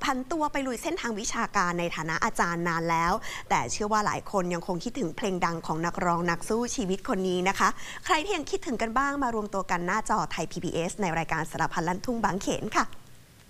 ผันตัวไปลุยเส้นทางวิชาการในฐานะอาจารย์นานแล้วแต่เชื่อว่าหลายคนยังคงคิดถึงเพลงดังของนักร้องนักสู้ชีวิตคนนี้นะคะใครที่ยังคิดถึงกันบ้างมารวมตัวกันหน้าจอไทย PBS ในรายการสารพันลั่นทุ่งบางเขนค่ะ